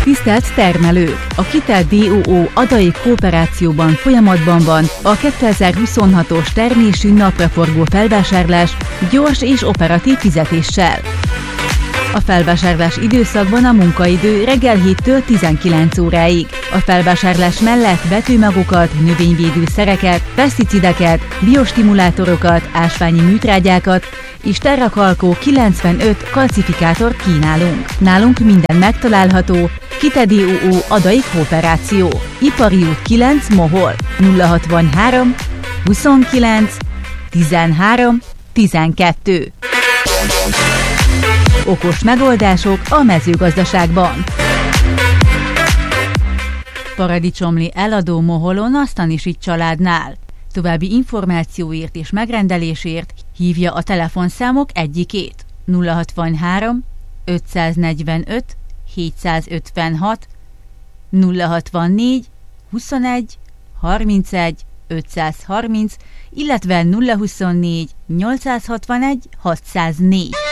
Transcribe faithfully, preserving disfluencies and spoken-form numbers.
Tisztelt termelők! A Kitel dé o o adaik kooperációban folyamatban van a kétezer-huszonhatos termésű napraforgó felvásárlás gyors és operatív fizetéssel. A felvásárlás időszakban a munkaidő reggel héttől tizenkilenc óráig. A felvásárlás mellett vetőmagokat, növényvédőszereket, peszticideket, biostimulátorokat, ásványi műtrágyákat és Terrakalkó kilencvenöt kalcifikátort kínálunk. Nálunk minden megtalálható. Kitel dé o o adai kooperáció. Ipari út kilenc Mohol nulla hatvanhárom huszonkilenc tizenhárom tizenkettő. Okos megoldások a mezőgazdaságban. Paradicsomli eladó Moholon a Stanisics családnál. További információért és megrendelésért hívja a telefonszámok egyikét nulla hatvanhárom ötszáznegyvenöt hétszázötvenhat nulla hatvannégy huszonegy harmincegy ötszázharminc, illetve nulla huszonnégy nyolcszázhatvanegy hatszáznégy.